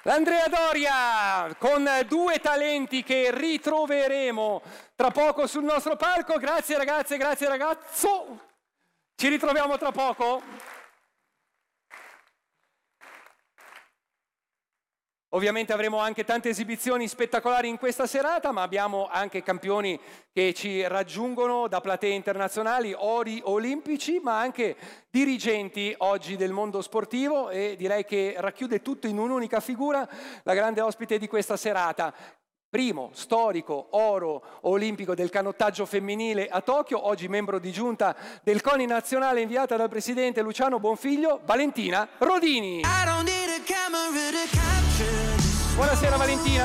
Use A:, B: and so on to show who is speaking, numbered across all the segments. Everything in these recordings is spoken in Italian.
A: L'Andrea Doria con due talenti che ritroveremo tra poco sul nostro palco. Grazie ragazze, grazie ragazzo. Ci ritroviamo tra poco. Ovviamente avremo anche tante esibizioni spettacolari in questa serata, ma abbiamo anche campioni che ci raggiungono da platee internazionali, ori olimpici, ma anche dirigenti oggi del mondo sportivo, e direi che racchiude tutto in un'unica figura la grande ospite di questa serata. Primo storico oro olimpico del canottaggio femminile a Tokyo, oggi membro di giunta del CONI nazionale inviata dal presidente Luciano Bonfiglio, Valentina Rodini. Buonasera Valentina.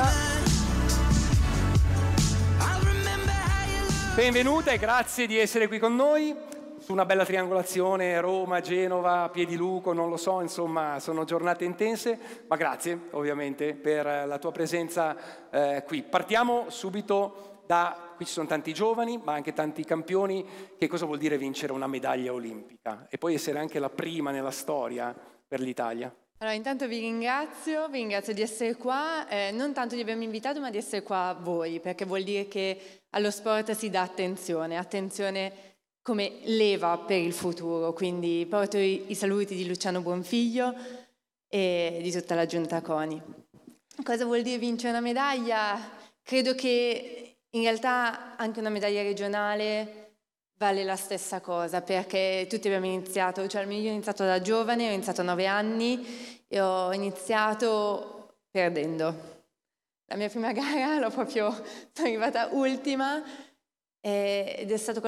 A: Benvenuta e grazie di essere qui con noi su una bella triangolazione Roma, Genova, Piediluco, non lo so, insomma sono giornate intense, ma grazie ovviamente per la tua presenza qui. Partiamo subito da, qui ci sono tanti giovani ma anche tanti campioni. Che cosa vuol dire vincere una medaglia olimpica e poi essere anche la prima nella storia per l'Italia?
B: Allora, intanto vi ringrazio di essere qua, non tanto di avermi invitato, ma di essere qua voi, perché vuol dire che allo sport si dà attenzione come leva per il futuro, quindi porto i saluti di Luciano Bonfiglio e di tutta la giunta CONI. Cosa vuol dire vincere una medaglia? Credo che in realtà anche una medaglia regionale vale la stessa cosa, perché tutti abbiamo iniziato, cioè io ho iniziato da giovane, ho iniziato a 9 anni e ho iniziato perdendo. La mia prima gara sono arrivata ultima ed è stato